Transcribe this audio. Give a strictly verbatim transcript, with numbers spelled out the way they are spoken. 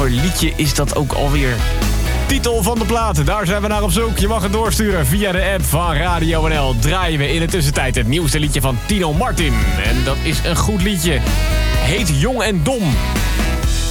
voor liedje is dat ook alweer? Titel van de plaat, daar zijn we naar op zoek. Je mag het doorsturen via de app van Radio N L. Draaien we in de tussentijd het nieuwste liedje van Tino Martin. En dat is een goed liedje. Heet Jong en Dom.